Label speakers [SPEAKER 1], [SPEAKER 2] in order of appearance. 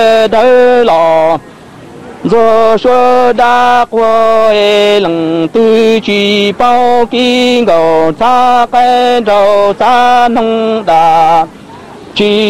[SPEAKER 1] đời lò rồi số đã qua lần tư chỉ bao kinh cầu xa cái đầu xa nông đà chỉ